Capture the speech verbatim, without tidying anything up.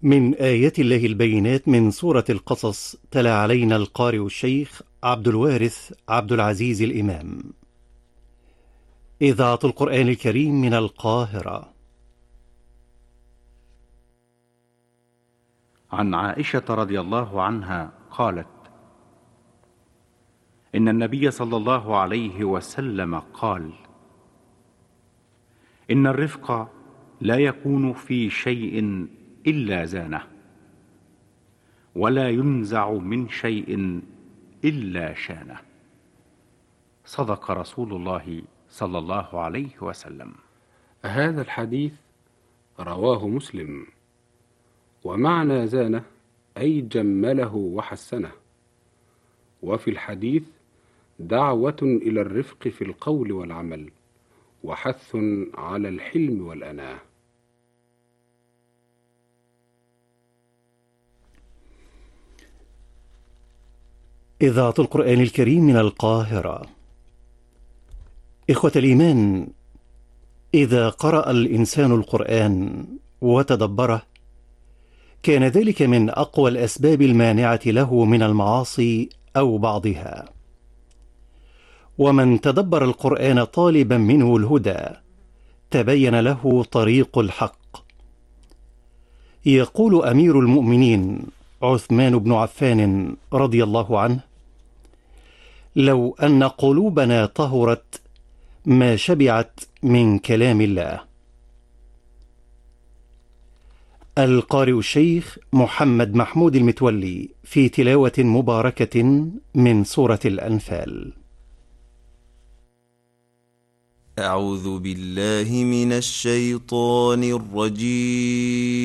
من آيات الله البينات من سورة القصص. تلا علينا القارئ الشيخ عبد الوارث عبد العزيز الإمام. إذاعة القرآن الكريم من القاهرة. عن عائشة رضي الله عنها قالت: إن النبي صلى الله عليه وسلم قال: إن الرفق لا يكون في شيء إلا زانه، ولا ينزع من شيء إلا شانه. صدق رسول الله صلى الله عليه وسلم. هذا الحديث رواه مسلم، ومعنى زانه أي جمله وحسنه. وفي الحديث دعوة إلى الرفق في القول والعمل، وحث على الحلم والأناة. إذاعة القرآن الكريم من القاهرة. إخوة الإيمان، إذا قرأ الإنسان القرآن وتدبره كان ذلك من أقوى الأسباب المانعة له من المعاصي أو بعضها. ومن تدبر القرآن طالبا منه الهدى تبين له طريق الحق. يقول أمير المؤمنين عثمان بن عفان رضي الله عنه: لو أن قلوبنا طهرت ما شبعت من كلام الله. القارئ الشيخ محمد محمود المتولي في تلاوة مباركة من سورة الأنفال. أعوذ بالله من الشيطان الرجيم.